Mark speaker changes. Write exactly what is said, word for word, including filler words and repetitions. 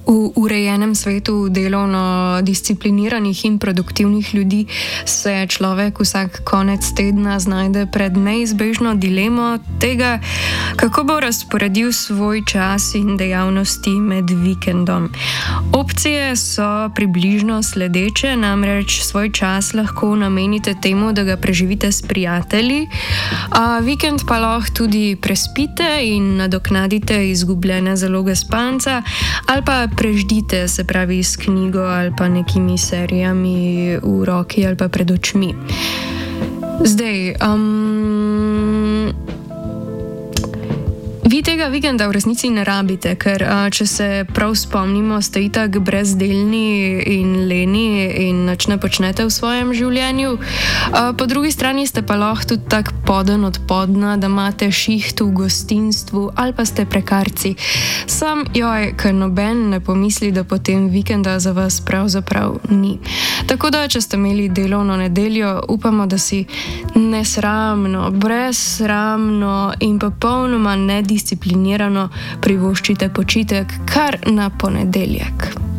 Speaker 1: V urejenem svetu delovno discipliniranih in produktivnih ljudi se človek vsak konec tedna znajde pred neizbežno dilemo tega, kako bo razporedil svoj čas in dejavnosti med vikendom. Opcije so približno sledeče, namreč svoj čas lahko namenite temu, da ga preživite s prijatelji, a vikend pa lahko tudi prespite in nadoknadite izgubljene zaloge spanca ali pa preždite, se pravi s knjigo ali pa nekimi serijami v roki ali pa pred očmi. Zdaj, um, vi tega vikenda v resnici ne rabite, ker a, če se prav spomnimo, ste itak brezdelni in leni in nič ne počnete v svojem življenju. A, po drugi strani ste pa lahko tudi tak poden od podna, da imate šiht v gostinstvu ali pa ste prekarci. Sam, joj, ker noben ne pomisli, da potem vikenda za vas pravzaprav ni. Tako da, če ste imeli delovno nedeljo, upamo, da si nesramno, brezsramno in popolnoma nedisciplinirano privoščite počitek kar na ponedeljek.